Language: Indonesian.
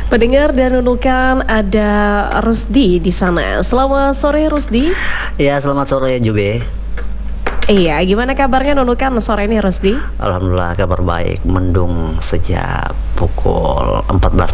Pendengar dan Nunukan, ada Rusdi di sana. Selamat sore Rusdi. Ya, selamat sore Jube. Iya, gimana kabarnya Nunukan sore ini Rusdi? Alhamdulillah kabar baik, mendung sejak pukul 14